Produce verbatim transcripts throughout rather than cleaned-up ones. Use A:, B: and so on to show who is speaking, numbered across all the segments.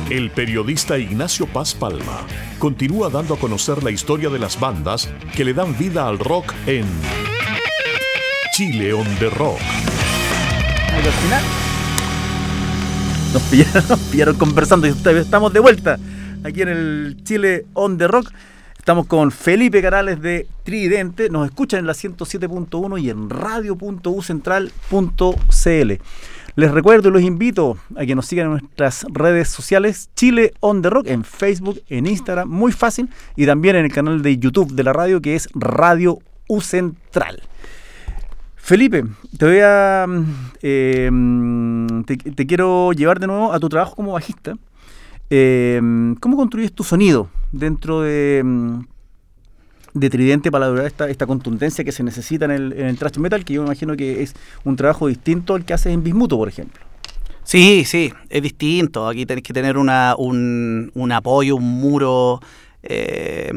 A: El periodista Ignacio Paz Palma continúa dando a conocer la historia de las bandas que le dan vida al rock en Chile on the Rock.
B: Al final nos pillaron, nos pillaron conversando y estamos de vuelta aquí en el Chile on the Rock. Estamos con Felipe Carales de Tridente. Nos escuchan en la ciento siete punto uno y en radio punto u central punto c l. Les recuerdo y los invito a que nos sigan en nuestras redes sociales, Chile on the Rock, en Facebook, en Instagram, muy fácil, y también en el canal de YouTube de la radio, que es Radio U Central. Felipe, te voy a eh, te, te quiero llevar de nuevo a tu trabajo como bajista. Eh, ¿Cómo construyes tu sonido dentro de, de Tridente para lograr esta, esta contundencia que se necesita en el, en el thrash metal, que yo me imagino que es un trabajo distinto al que haces en Bismuto, por ejemplo?
C: Sí, sí, es distinto. Aquí tenés que tener una, un, un apoyo, un muro. Eh,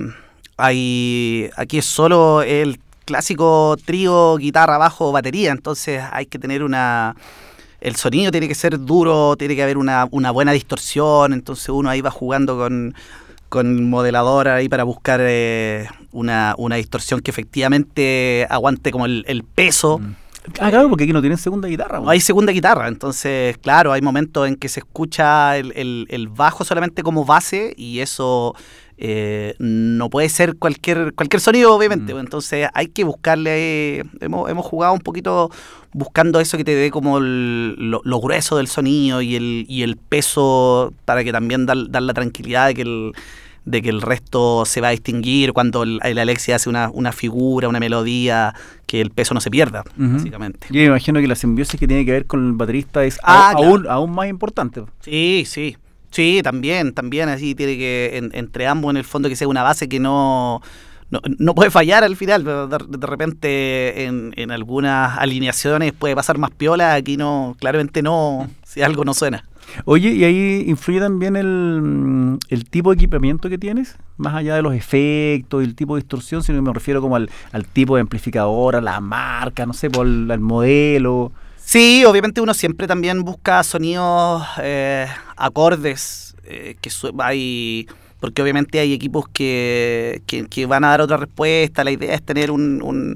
C: hay, aquí es solo el clásico trío, guitarra, bajo, batería, entonces hay que tener una... El sonido tiene que ser duro, tiene que haber una, una buena distorsión, entonces uno ahí va jugando con, con modelador ahí para buscar eh, una, una distorsión que efectivamente aguante como el, el peso.
B: Mm. Ah, claro, porque aquí no tienen segunda guitarra.
C: No hay segunda guitarra, entonces, claro, hay momentos en que se escucha el, el, el bajo solamente como base y eso eh, no puede ser cualquier cualquier sonido, obviamente. Mm. Entonces hay que buscarle, eh, hemos, hemos jugado un poquito buscando eso que te dé como el, lo, lo grueso del sonido y el, y el peso para que también dar, dar la tranquilidad de que el... de que el resto se va a distinguir cuando el, el Alexis hace una, una figura, una melodía, que el peso no se pierda, uh-huh. básicamente.
B: Yo me imagino que la simbiosis que tiene que ver con el baterista es
C: ah,
B: a,
C: claro.
B: aún, aún más importante.
C: Sí, sí, sí, también, también así tiene que, en, entre ambos en el fondo que sea una base que no... No, no puede fallar al final, pero de, de repente en, en algunas alineaciones puede pasar más piola, aquí no, claramente no, si algo no suena.
B: Oye, ¿y ahí influye también el, el tipo de equipamiento que tienes? Más allá de los efectos y el tipo de distorsión, sino que me refiero como al, al tipo de amplificador, a la marca, no sé, por el, al modelo.
C: Sí, obviamente uno siempre también busca sonidos eh, acordes, eh, que su- hay... porque obviamente hay equipos que, que, que van a dar otra respuesta. La idea es tener un... un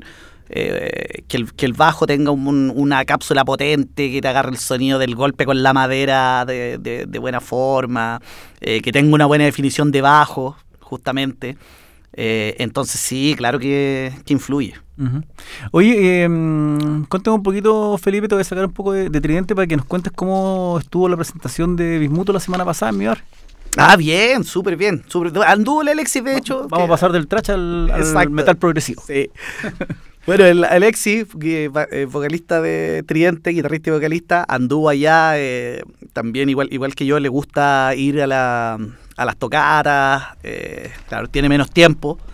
C: eh, que, el, que el bajo tenga un, una cápsula potente, que te agarre el sonido del golpe con la madera de, de, de buena forma, eh, que tenga una buena definición de bajo, justamente. Eh, entonces sí, claro que, que influye.
B: Uh-huh. Oye, eh, cuéntame un poquito, Felipe, te voy a sacar un poco de, de Tridente para que nos cuentes cómo estuvo la presentación de Bismuto la semana pasada en mi bar.
C: Ah, bien, súper bien. Super, anduvo el Alexis, de hecho.
B: Vamos que, a pasar del thrash al, al metal progresivo.
C: Sí. Bueno, el Alexis, que, eh, vocalista de Tridente, guitarrista y vocalista, anduvo allá, eh, también igual igual que yo, le gusta ir a, la, a las tocatas, eh, claro, tiene menos tiempo,